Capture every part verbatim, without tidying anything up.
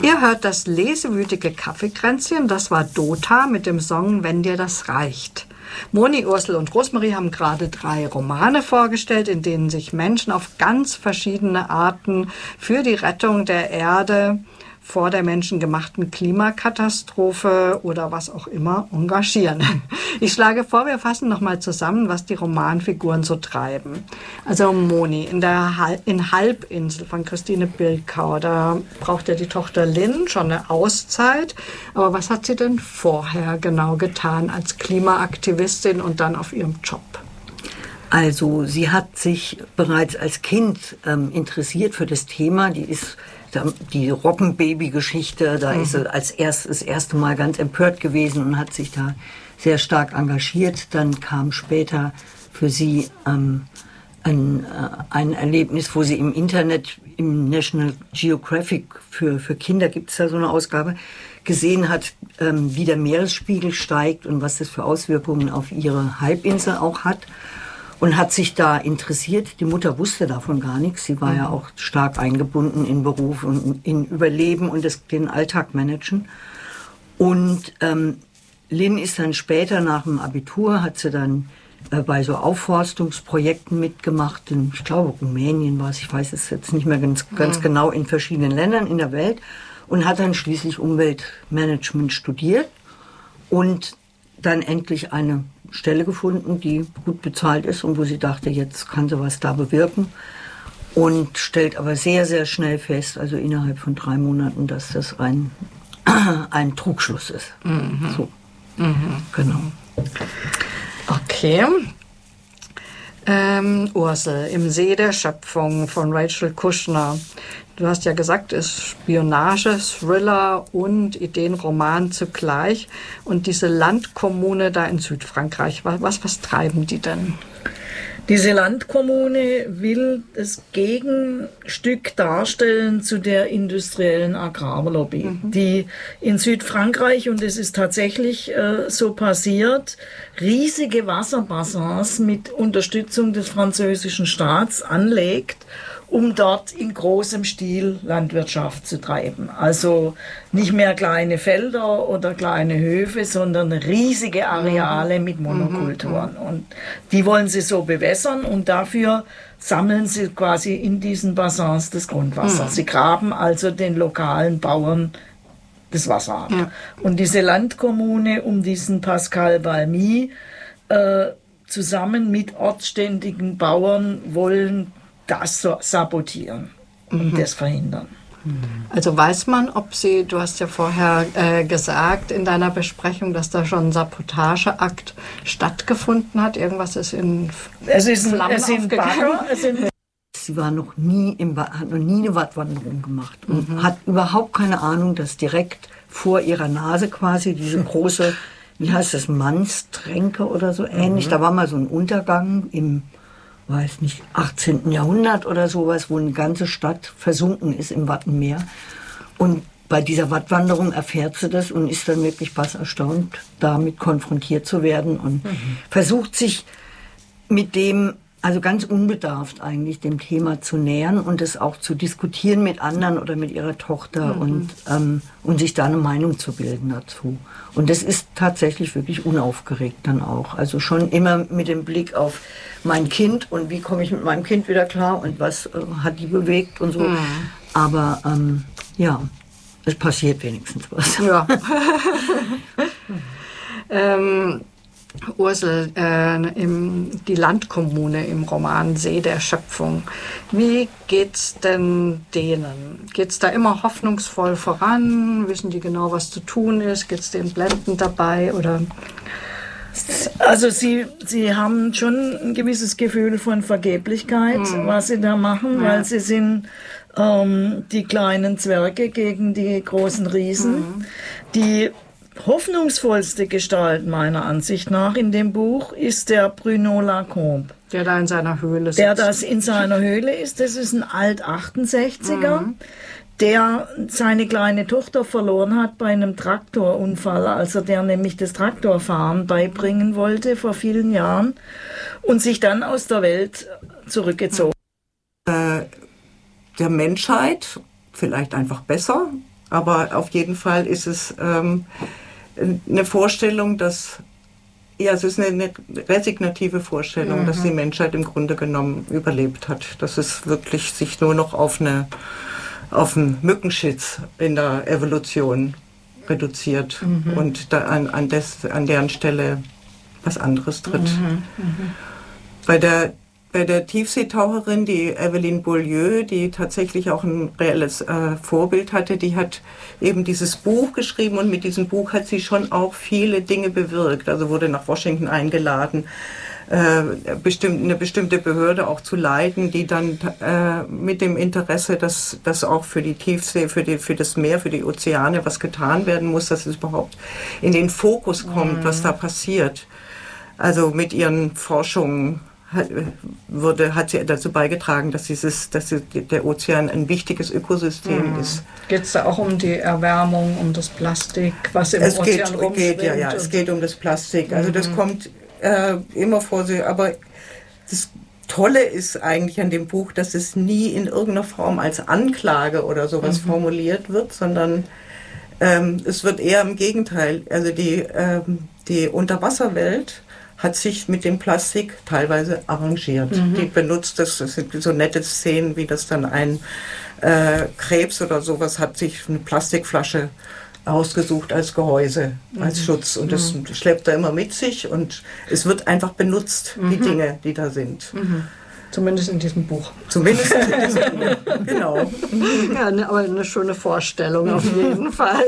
Ihr hört das lesewütige Kaffeekränzchen, das war Dota mit dem Song Wenn dir das reicht. Moni, Ursel und Rosemarie haben gerade drei Romane vorgestellt, in denen sich Menschen auf ganz verschiedene Arten für die Rettung der Erde vor der menschengemachten Klimakatastrophe oder was auch immer engagieren. Ich schlage vor, wir fassen nochmal zusammen, was die Romanfiguren so treiben. Also Moni in der Hal- in Halbinsel von Christine Bilkau, da braucht ja die Tochter Lynn schon eine Auszeit. Aber was hat sie denn vorher genau getan als Klimaaktivistin und dann auf ihrem Job? Also sie hat sich bereits als Kind ähm, interessiert für das Thema. Die ist die Robbenbaby-Geschichte, da mhm. ist sie als erst, das erste Mal ganz empört gewesen und hat sich da sehr stark engagiert. Dann kam später für sie ähm, ein, äh, ein Erlebnis, wo sie im Internet, im National Geographic für, für Kinder gibt es da so eine Ausgabe, gesehen hat, ähm, wie der Meeresspiegel steigt und was das für Auswirkungen auf ihre Halbinsel auch hat. Und hat sich da interessiert. Die Mutter wusste davon gar nichts. Sie war mhm. ja auch stark eingebunden in Beruf und in Überleben und das, den Alltag managen. Und ähm, Lynn ist dann später nach dem Abitur, hat sie dann äh, bei so Aufforstungsprojekten mitgemacht. In, ich glaube, Rumänien war es, ich weiß es jetzt nicht mehr ganz, mhm. ganz genau, in verschiedenen Ländern in der Welt. Und hat dann schließlich Umweltmanagement studiert und dann endlich eine Stelle gefunden, die gut bezahlt ist und wo sie dachte, jetzt kann sie was da bewirken. Und stellt aber sehr, sehr schnell fest, also innerhalb von drei Monaten, dass das ein, ein Trugschluss ist. Mhm. So. Mhm. Genau. Okay. Ähm, Ursel, im See der Schöpfung von Rachel Kushner. Du hast ja gesagt, es ist Spionage, Thriller und Ideenroman zugleich. Und diese Landkommune da in Südfrankreich, was, was treiben die denn? Diese Landkommune will das Gegenstück darstellen zu der industriellen Agrarlobby, mhm. die in Südfrankreich, und es ist tatsächlich äh, so passiert, riesige Wasserbassins mit Unterstützung des französischen Staats anlegt, um dort in großem Stil Landwirtschaft zu treiben. Also nicht mehr kleine Felder oder kleine Höfe, sondern riesige Areale mit Monokulturen. Und die wollen sie so bewässern und dafür sammeln sie quasi in diesen Bassins das Grundwasser. Sie graben also den lokalen Bauern das Wasser ab. Ja. Und diese Landkommune um diesen Pascal Balmy äh, zusammen mit ortsständigen Bauern wollen das sabotieren und mhm. das verhindern. Also weiß man, ob sie, du hast ja vorher äh, gesagt in deiner Besprechung, dass da schon ein Sabotageakt stattgefunden hat. Irgendwas ist in es ist ein, Flammen es sind Bagger, es sind Sie war noch nie, im, hat noch nie eine Wattwanderung gemacht und mhm. hat überhaupt keine Ahnung, dass direkt vor ihrer Nase quasi diese große, wie heißt das, Mannstränke oder so ähnlich, mhm. da war mal so ein Untergang im weiß nicht, achtzehnten Jahrhundert oder sowas, wo eine ganze Stadt versunken ist im Wattenmeer. Und bei dieser Wattwanderung erfährt sie das und ist dann wirklich fast erstaunt, damit konfrontiert zu werden und mhm. versucht sich mit dem, also ganz unbedarft eigentlich, dem Thema zu nähern und es auch zu diskutieren mit anderen oder mit ihrer Tochter mhm. und, ähm, und sich da eine Meinung zu bilden dazu. Und das ist tatsächlich wirklich unaufgeregt dann auch. Also schon immer mit dem Blick auf mein Kind und wie komme ich mit meinem Kind wieder klar und was äh, hat die bewegt und so. Mhm. Aber ähm, ja, es passiert wenigstens was. Ja. ähm, Ursel, äh, im, die Landkommune im Roman See der Schöpfung. Wie geht's denn denen? Geht's da immer hoffnungsvoll voran? Wissen die genau, was zu tun ist? Geht's denen blendend dabei? Oder? Also sie, sie haben schon ein gewisses Gefühl von Vergeblichkeit, hm. was sie da machen, ja. weil sie sind ähm, die kleinen Zwerge gegen die großen Riesen. Hm. Die hoffnungsvollste Gestalt meiner Ansicht nach in dem Buch ist der Bruno Lacombe. Der da in seiner Höhle sitzt. Der das in seiner Höhle ist. Das ist ein Alt-achtundsechziger, mhm. der seine kleine Tochter verloren hat bei einem Traktorunfall, also der nämlich das Traktorfahren beibringen wollte vor vielen Jahren und sich dann aus der Welt zurückgezogen. Äh, der Menschheit vielleicht einfach besser Aber auf jeden Fall ist es ähm, eine Vorstellung, dass, ja, es ist eine, eine resignative Vorstellung, mhm. dass die Menschheit im Grunde genommen überlebt hat. Dass es wirklich sich nur noch auf, eine, auf einen Mückenschitz in der Evolution reduziert mhm. und da an, an, des, an deren Stelle was anderes tritt. Mhm. Mhm. Bei der Bei der Tiefseetaucherin, die Evelyn Beaulieu, die tatsächlich auch ein reelles äh, Vorbild hatte, die hat eben dieses Buch geschrieben und mit diesem Buch hat sie schon auch viele Dinge bewirkt. Also wurde nach Washington eingeladen, äh, bestimmt, eine bestimmte Behörde auch zu leiten, die dann äh, mit dem Interesse, dass, dass auch für die Tiefsee, für, die, für das Meer, für die Ozeane was getan werden muss, dass es überhaupt in den Fokus kommt, mhm. was da passiert. Also mit ihren Forschungen Hat, wurde, hat sie dazu beigetragen, dass, dieses, dass der Ozean ein wichtiges Ökosystem mhm. ist. Geht es da auch um die Erwärmung, um das Plastik, was im es Ozean geht, rumschwimmt? Geht, ja, ja, es geht um das Plastik. Also mhm. das kommt äh, immer vor sich. Aber das Tolle ist eigentlich an dem Buch, dass es nie in irgendeiner Form als Anklage oder sowas mhm. formuliert wird, sondern ähm, es wird eher im Gegenteil. Also die, ähm, die Unterwasserwelt hat sich mit dem Plastik teilweise arrangiert. Mhm. Die benutzt das, das sind so nette Szenen, wie das dann ein äh, Krebs oder sowas hat sich eine Plastikflasche ausgesucht als Gehäuse, mhm. als Schutz. Und das mhm. schleppt er immer mit sich und es wird einfach benutzt, mhm. die Dinge, die da sind. Mhm. Zumindest in diesem Buch. Zumindest in diesem Buch, genau. Ja, ne, aber eine schöne Vorstellung auf jeden Fall.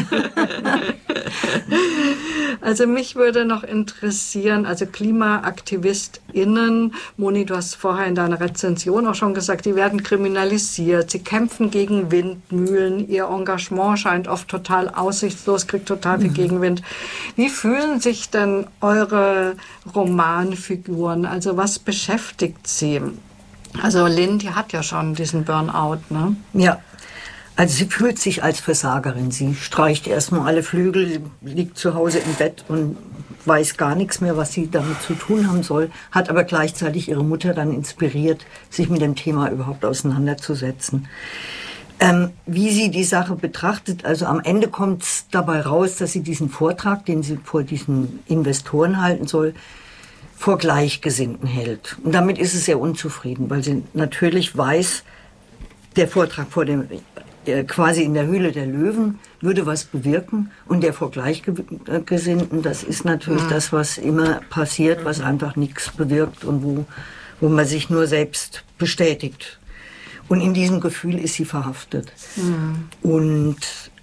Also mich würde noch interessieren, also KlimaaktivistInnen, Moni, du hast vorher in deiner Rezension auch schon gesagt, die werden kriminalisiert, sie kämpfen gegen Windmühlen, ihr Engagement scheint oft total aussichtslos, kriegt total viel Gegenwind. Wie fühlen sich denn eure Romanfiguren, also was beschäftigt sie? Also Lynn, die hat ja schon diesen Burnout, ne? Ja. Also sie fühlt sich als Versagerin. Sie streicht erstmal alle Flügel, liegt zu Hause im Bett und weiß gar nichts mehr, was sie damit zu tun haben soll, hat aber gleichzeitig ihre Mutter dann inspiriert, sich mit dem Thema überhaupt auseinanderzusetzen. Ähm, wie sie die Sache betrachtet, also am Ende kommt es dabei raus, dass sie diesen Vortrag, den sie vor diesen Investoren halten soll, vor Gleichgesinnten hält. Und damit ist sie sehr unzufrieden, weil sie natürlich weiß, der Vortrag vor dem quasi in der Höhle der Löwen würde was bewirken und der vor Gleichgesinnten, das ist natürlich ja. das, was immer passiert, was einfach nichts bewirkt und wo, wo man sich nur selbst bestätigt. Und in diesem Gefühl ist sie verhaftet. Ja. Und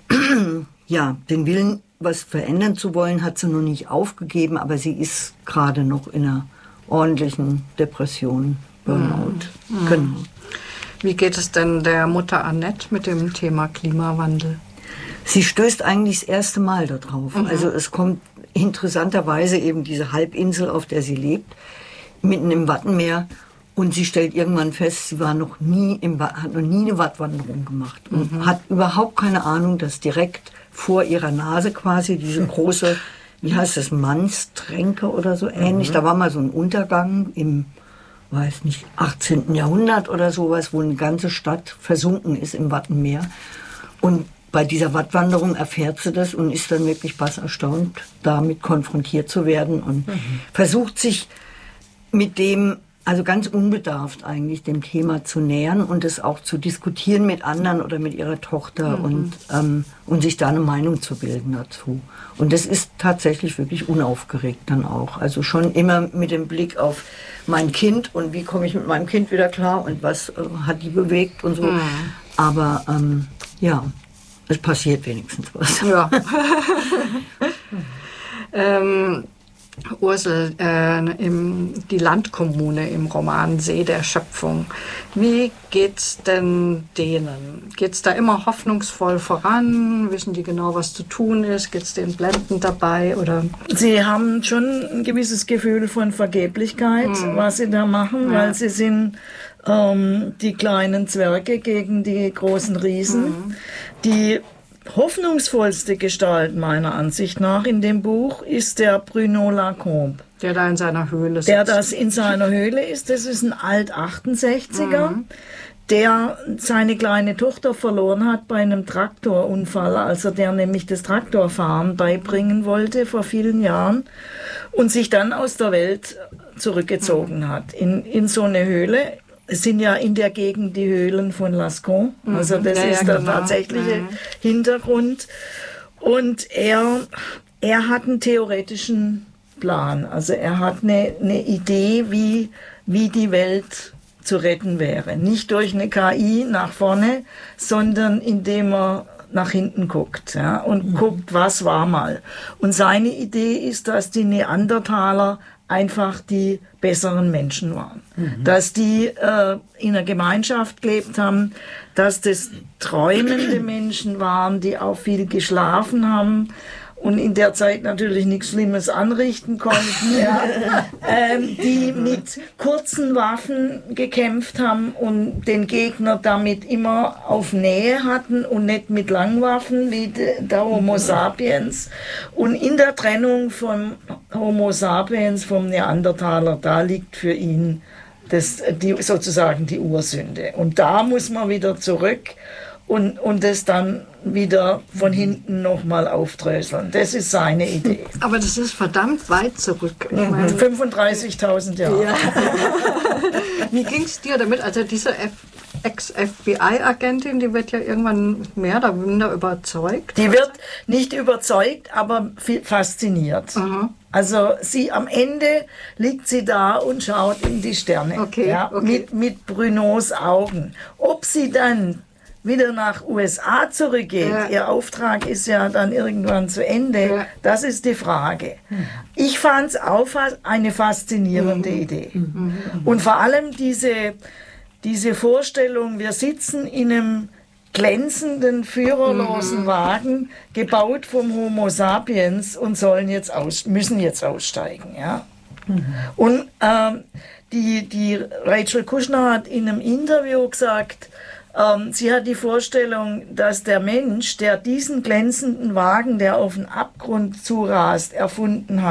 ja, den Willen, was verändern zu wollen, hat sie noch nicht aufgegeben, aber sie ist gerade noch in einer ordentlichen Depression, Burnout. Ja. Genau. Wie geht es denn der Mutter Annette mit dem Thema Klimawandel? Sie stößt eigentlich das erste Mal darauf. Mhm. Also es kommt interessanterweise eben diese Halbinsel, auf der sie lebt, mitten im Wattenmeer. Und sie stellt irgendwann fest, sie war noch nie im, hat noch nie eine Wattwanderung gemacht. Und mhm. hat überhaupt keine Ahnung, dass direkt vor ihrer Nase quasi diese große, wie heißt das, Mannstränke oder so ähnlich. Mhm. Da war mal so ein Untergang im weiß nicht, achtzehnten Jahrhundert oder sowas, wo eine ganze Stadt versunken ist im Wattenmeer. Und bei dieser Wattwanderung erfährt sie das und ist dann wirklich bass erstaunt, damit konfrontiert zu werden und mhm. versucht sich mit dem, also ganz unbedarft eigentlich, dem Thema zu nähern und es auch zu diskutieren mit anderen oder mit ihrer Tochter mhm. und, ähm, und sich da eine Meinung zu bilden dazu. Und das ist tatsächlich wirklich unaufgeregt dann auch. Also schon immer mit dem Blick auf mein Kind und wie komme ich mit meinem Kind wieder klar und was äh, hat die bewegt und so. Mhm. Aber ähm, ja, es passiert wenigstens was. Ja. ähm, Ursel, äh, im, die Landkommune im Roman See der Schöpfung. Wie geht's denn denen? Geht's da immer hoffnungsvoll voran? Wissen die genau, was zu tun ist? Geht's denen blendend dabei? Oder? Sie haben schon ein gewisses Gefühl von Vergeblichkeit, hm. was sie da machen, ja. weil sie sind ähm, die kleinen Zwerge gegen die großen Riesen, hm. die hoffnungsvollste Gestalt meiner Ansicht nach in dem Buch ist der Bruno Lacombe. Der da in seiner Höhle sitzt. Der das in seiner Höhle ist. Das ist ein Alt-achtundsechziger, mhm. der seine kleine Tochter verloren hat bei einem Traktorunfall, als er der nämlich das Traktorfahren beibringen wollte vor vielen Jahren und sich dann aus der Welt zurückgezogen hat in, in so eine Höhle. Es sind ja in der Gegend die Höhlen von Lascaux, also das ja, ist ja, der genau. tatsächliche Mhm. Hintergrund. Und er, er hat einen theoretischen Plan, also er hat eine, eine Idee, wie, wie die Welt zu retten wäre. Nicht durch eine K I nach vorne, sondern indem er nach hinten guckt, ja, und mhm. guckt, was war mal. Und seine Idee ist, dass die Neandertaler einfach die besseren Menschen waren. Mhm. Dass die äh, in einer Gemeinschaft gelebt haben, dass das träumende Menschen waren, die auch viel geschlafen haben und in der Zeit natürlich nichts Schlimmes anrichten konnten, ja. ähm, die mit kurzen Waffen gekämpft haben und den Gegner damit immer auf Nähe hatten und nicht mit Langwaffen wie de, der Homo sapiens. Und in der Trennung vom Homo sapiens, vom Neandertaler, da liegt für ihn das, die, sozusagen die Ursünde. Und da muss man wieder zurück und, und das dann wieder von hinten nochmal aufdröseln. Das ist seine Idee. Aber das ist verdammt weit zurück. Ich meine, fünfunddreißigtausend Jahre. Ja. Wie ging es dir damit? Also diese Ex-F B I-Agentin, die wird ja irgendwann mehr oder minder überzeugt. Die wird nicht überzeugt, aber viel fasziniert. Mhm. Also sie am Ende liegt sie da und schaut in die Sterne, okay, ja, okay. mit, mit Brunos Augen. Ob sie dann wieder nach U S A zurückgeht, ja. Ihr Auftrag ist ja dann irgendwann zu Ende, ja. Das ist die Frage. Mhm. Ich fand es auch eine faszinierende mhm. Idee. Mhm. Und vor allem diese, diese Vorstellung, wir sitzen in einem glänzenden, führerlosen mhm. Wagen, gebaut vom Homo sapiens und sollen jetzt aus, müssen jetzt aussteigen. Ja? Mhm. Und ähm, die, die Rachel Kushner hat in einem Interview gesagt, ähm, sie hat die Vorstellung, dass der Mensch, der diesen glänzenden Wagen, der auf den Abgrund zurast, erfunden hat,